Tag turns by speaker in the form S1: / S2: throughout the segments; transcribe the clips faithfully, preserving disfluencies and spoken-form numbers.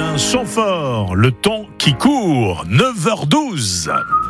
S1: un chant fort, le temps qui court, neuf heures douze.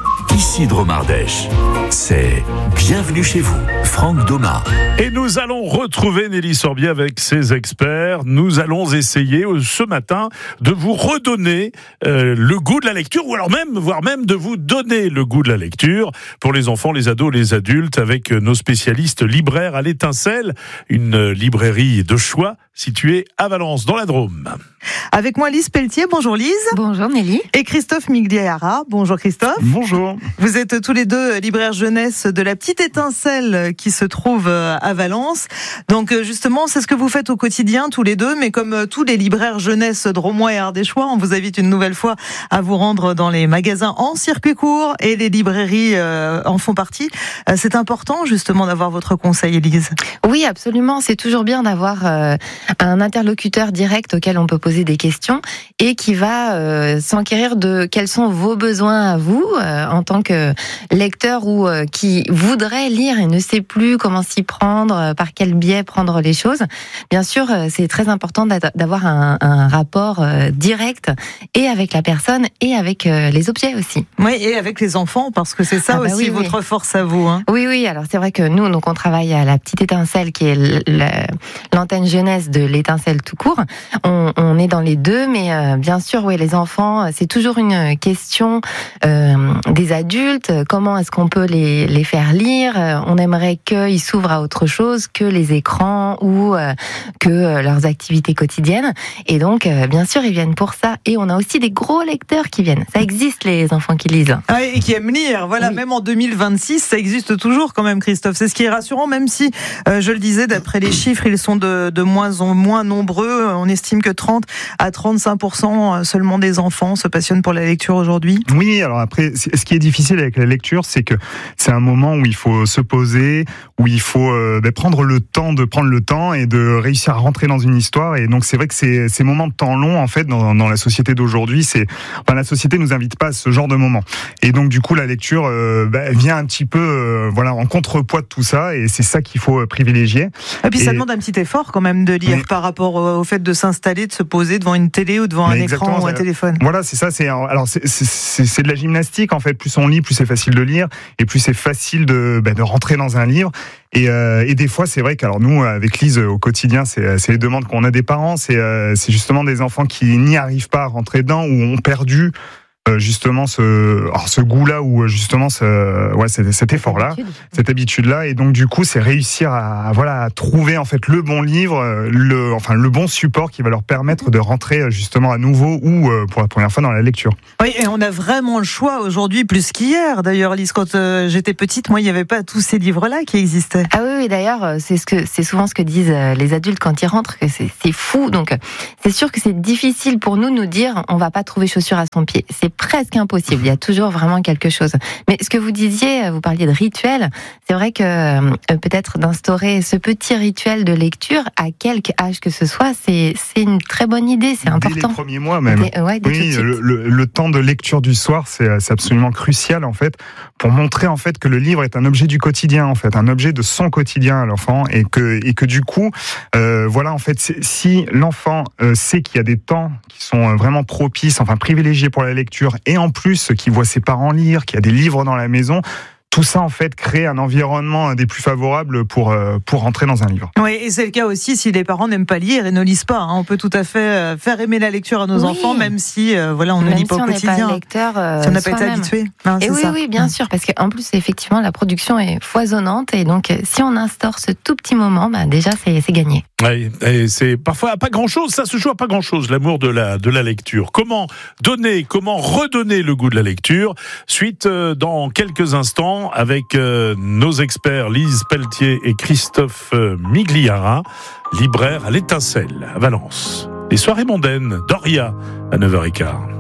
S2: Ici Dromardèche, c'est Bienvenue chez vous, Franck Doma.
S1: Et nous allons retrouver Nelly Sorbier avec ses experts. Nous allons essayer ce matin de vous redonner euh, le goût de la lecture, ou alors même, voire même de vous donner le goût de la lecture pour les enfants, les ados, les adultes, avec nos spécialistes libraires à l'Étincelle, une librairie de choix située à Valence, dans la Drôme.
S3: Avec moi Lise Pelletier, bonjour Lise.
S4: Bonjour Nelly.
S3: Et Christophe Migliara, bonjour Christophe.
S5: Bonjour.
S3: Vous êtes tous les deux libraires jeunesse de la petite Étincelle qui se trouve à Valence. Donc justement, c'est ce que vous faites au quotidien tous les deux, mais comme tous les libraires jeunesse drômois et ardéchois, on vous invite une nouvelle fois à vous rendre dans les magasins en circuit court et les librairies en font partie. C'est important justement d'avoir votre conseil, Lise.
S4: Oui, absolument. C'est toujours bien d'avoir euh, un interlocuteur direct auquel on peut poser des questions et qui va euh, s'enquérir de quels sont vos besoins à vous euh, en tant que lecteur ou euh, qui voudrait lire et ne sait plus comment s'y prendre, euh, par quel biais prendre les choses. Bien sûr, euh, c'est très important d'avoir un, un rapport euh, direct et avec la personne et avec euh, les objets aussi.
S3: Oui, et avec les enfants, parce que c'est ça ah bah aussi oui, votre oui. force à vous. Hein.
S4: Oui, oui. Alors c'est vrai que nous, donc on travaille à la petite Étincelle, qui est l'antenne jeunesse de l'Étincelle tout court. On, on est dans les deux, mais euh, bien sûr, oui, les enfants, c'est toujours une question euh, des adultes. Comment est-ce qu'on peut les, les faire lire ? On aimerait qu'ils s'ouvrent à autre chose que les écrans ou euh, que euh, leurs activités quotidiennes. Et donc, euh, bien sûr, ils viennent pour ça. Et on a aussi des gros lecteurs qui viennent. Ça existe, les enfants qui lisent.
S3: Ah, et qui aiment lire. Voilà, oui. Même en deux mille vingt-six, ça existe toujours quand même, Christophe. C'est ce qui est rassurant, même si, euh, je le disais, d'après les chiffres, ils sont de, de moins en moins nombreux. On estime que trente à trente-cinq pour cent seulement des enfants se passionnent pour la lecture aujourd'hui.
S5: Oui, alors après, ce qui est difficile avec la lecture, c'est que c'est un moment où il faut se poser, où il faut euh, bah, prendre le temps de prendre le temps et de réussir à rentrer dans une histoire. Et donc c'est vrai que c'est, ces moments de temps long, en fait, dans, dans la société d'aujourd'hui, c'est, enfin, la société nous invite pas à ce genre de moment. Et donc du coup, la lecture euh, bah, vient un petit peu, euh, voilà, en contrepoids de tout ça, et c'est ça qu'il faut euh, privilégier.
S3: Et puis
S5: et...
S3: ça demande un petit effort quand même de lire, mais... par rapport au fait de s'installer, de se poser devant une télé ou devant mais un écran ou un téléphone.
S5: Voilà, c'est ça. C'est alors c'est, c'est, c'est de la gymnastique en fait. Plus on lit, plus c'est facile de lire, et plus c'est facile de bah, de rentrer dans un livre. Et, euh, et des fois, c'est vrai qu'alors nous, avec Lise, au quotidien, c'est, c'est les demandes qu'on a des parents. C'est, euh, c'est justement des enfants qui n'y arrivent pas à rentrer dedans ou ont perdu. Euh, justement ce alors ce goût-là ou justement ce ouais cet, cet effort-là, habitude. cette habitude-là, et donc du coup c'est réussir à voilà à trouver en fait le bon livre, le enfin le bon support qui va leur permettre de rentrer justement à nouveau ou euh, pour la première fois dans la lecture.
S3: Oui, et on a vraiment le choix aujourd'hui plus qu'hier. D'ailleurs, Lise, quand euh, j'étais petite, moi il n'y avait pas tous ces livres-là qui existaient.
S4: Ah oui, oui d'ailleurs c'est ce que c'est souvent ce que disent les adultes quand ils rentrent, que c'est c'est fou. Donc c'est sûr que c'est difficile pour nous de nous dire on va pas trouver chaussures à son pied. C'est presque impossible, il y a toujours vraiment quelque chose. Mais ce que vous disiez, vous parliez de rituel, c'est vrai que euh, peut-être d'instaurer ce petit rituel de lecture à quelque âge que ce soit, c'est, c'est une très bonne idée, c'est important.
S5: Dès les premiers mois même.
S4: Dès, ouais, dès
S5: oui, le, le, le temps de lecture du soir, c'est, c'est absolument crucial en fait, pour montrer en fait que le livre est un objet du quotidien en fait, un objet de son quotidien à l'enfant, et que, et que du coup, euh, voilà en fait, si l'enfant euh, sait qu'il y a des temps qui sont vraiment propices, enfin privilégiés pour la lecture, et en plus qui voit ses parents lire, qu'il y a des livres dans la maison, tout ça en fait crée un environnement des plus favorables pour pour rentrer dans un livre.
S3: Oui, et c'est le cas aussi si les parents n'aiment pas lire et ne lisent pas. Hein. On peut tout à fait faire aimer la lecture à nos oui. enfants, même si euh, voilà on même ne lit
S4: si
S3: pas au quotidien.
S4: Pas lecteur, euh,
S3: si on n'a pas été habitué.
S4: Hein, et oui, ça. oui, bien sûr, parce qu'en plus effectivement la production est foisonnante, et donc si on instaure ce tout petit moment, bah, déjà c'est, c'est gagné.
S1: Oui, et c'est parfois à pas grand-chose, ça se joue à pas grand-chose, l'amour de la de la lecture. Comment donner, comment redonner le goût de la lecture ? Suite euh, dans quelques instants avec euh, nos experts Lise Pelletier et Christophe euh, Migliara, libraire à l'Étincelle à Valence. Les soirées mondaines, Doria à neuf heures quinze.